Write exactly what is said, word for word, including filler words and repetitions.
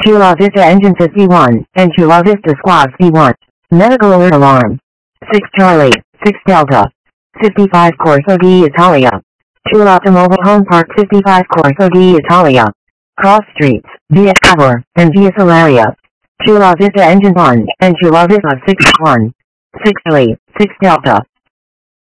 Chula Vista engine fifty-one, and Chula Vista squad C one. Medical alert alarm. six Charlie, six Delta. fifty-five Corso di Italia. Chula Automobile Home Park fifty-five Corso di Italia. Cross streets, Via Cavour, and Via Salaria. Chula Vista engine one, and Chula Vista six one. six Charlie, six Delta.